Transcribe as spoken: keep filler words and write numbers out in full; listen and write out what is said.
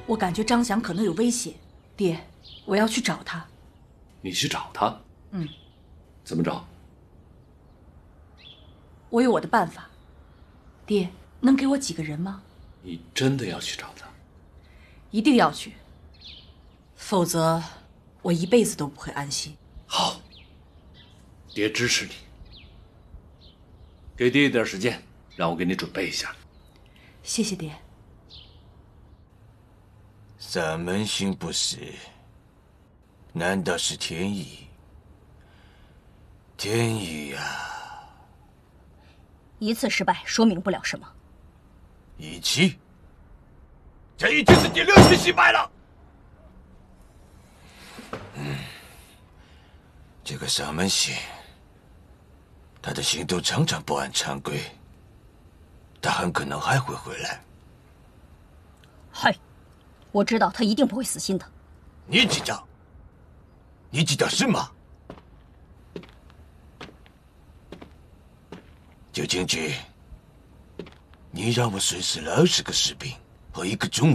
我感觉张翔可能有危险，爹，我要去找他。 你去找他？ 嗯。 怎么找？ 我有我的办法。爹，能给我几个人吗？ 你真的要去找他？ 一定要去，否则我一辈子都不会安心。 好，爹支持你。给爹一点时间，让我给你准备一下。 谢谢爹。 三门星不死，难道是天意？天意呀、啊！ 一次失败说明不了什么。 一起，这已经是第六次失败了。嗯，这个三门星，他的行动常常不按常规，他很可能还会回来。 嗨，我知道他一定不会死心的。 你知道？你知道什么？九进去，你让我损失了二十个士兵和一个中